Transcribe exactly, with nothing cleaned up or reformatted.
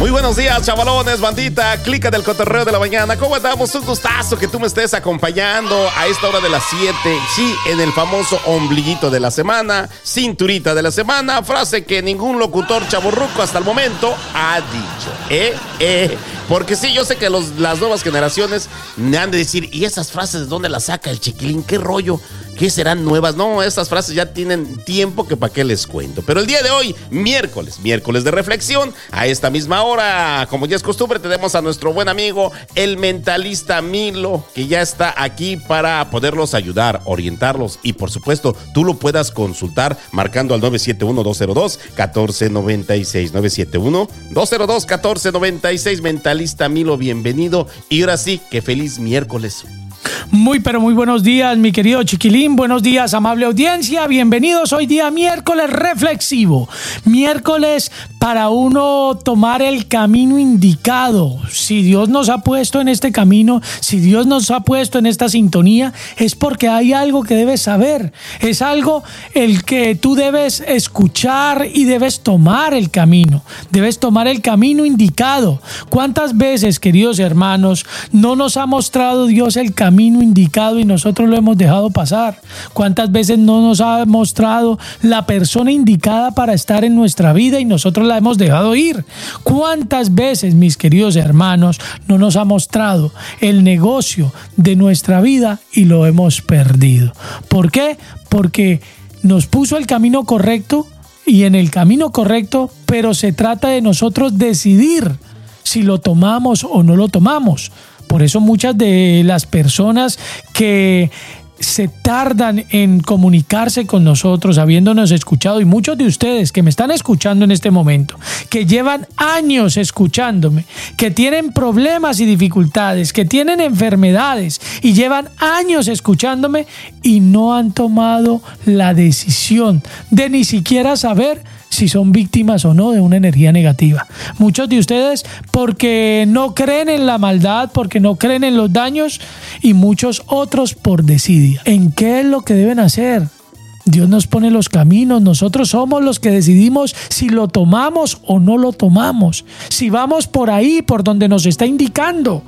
Muy buenos días, chavalones, bandita, clica del cotorreo de la mañana. ¿Cómo andamos? Un gustazo que tú me estés acompañando a esta hora de las siete. Sí, en el famoso ombliguito de la semana, cinturita de la semana, frase que ningún locutor chavorruco hasta el momento ha dicho. Eh, eh. Porque sí, yo sé que los, las nuevas generaciones me han de decir, ¿y esas frases de dónde las saca el chiquilín? ¿Qué rollo? ¿Qué serán nuevas? No, estas frases ya tienen tiempo que para qué les cuento. Pero el día de hoy, miércoles, miércoles de reflexión, a esta misma hora, como ya es costumbre, tenemos a nuestro buen amigo, el mentalista Milo, que ya está aquí para poderlos ayudar, orientarlos y, por supuesto, tú lo puedas consultar marcando al nueve siete uno, dos cero dos, uno cuatro nueve seis, nueve siete uno, dos cero dos, uno cuatro nueve seis. Mentalista Milo, bienvenido. Y ahora sí, que feliz miércoles. Muy, pero muy buenos días, mi querido chiquilín. Buenos días, amable audiencia. Bienvenidos hoy día miércoles reflexivo. Miércoles para uno tomar el camino indicado. Si Dios nos ha puesto en este camino, si Dios nos ha puesto en esta sintonía, es porque hay algo que debes saber. Es algo el que tú debes escuchar y debes tomar el camino. Debes tomar el camino indicado. ¿Cuántas veces, queridos hermanos, no nos ha mostrado Dios el camino camino indicado y nosotros lo hemos dejado pasar? ¿Cuántas veces no nos ha mostrado la persona indicada para estar en nuestra vida y nosotros la hemos dejado ir? ¿Cuántas veces, mis queridos hermanos, no nos ha mostrado el negocio de nuestra vida y lo hemos perdido? ¿Por qué? Porque nos puso el camino correcto y en el camino correcto, pero se trata de nosotros decidir si lo tomamos o no lo tomamos. Por eso muchas de las personas que se tardan en comunicarse con nosotros, habiéndonos escuchado, y muchos de ustedes que me están escuchando en este momento, que llevan años escuchándome, que tienen problemas y dificultades, que tienen enfermedades y llevan años escuchándome y no han tomado la decisión de ni siquiera saber si son víctimas o no de una energía negativa. Muchos de ustedes porque no creen en la maldad, porque no creen en los daños, y muchos otros por desidia. ¿En qué es lo que deben hacer? Dios nos pone los caminos, nosotros somos los que decidimos si lo tomamos o no lo tomamos, si vamos por ahí, por donde nos está indicando.